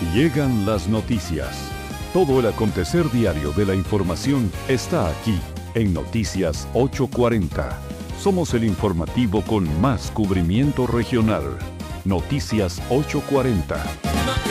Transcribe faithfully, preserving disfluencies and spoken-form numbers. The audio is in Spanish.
Llegan las noticias. Todo el acontecer diario de la información está aquí en Noticias ocho cuarenta. Somos el informativo con más cubrimiento regional. Noticias ocho cuarenta.